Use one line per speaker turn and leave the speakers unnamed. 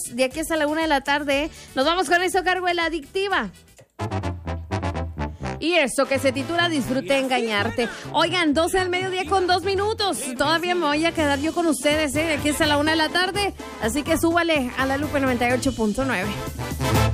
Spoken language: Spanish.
de aquí hasta la 1 de la tarde. Nos vamos con esto a cargo de La Adictiva. Y eso que se titula Disfruté engañarte. Oigan, 12 del mediodía con 2 minutos. Todavía me voy a quedar yo con ustedes, de aquí hasta la 1 de la tarde. Así que súbale a La Lupe 98.9.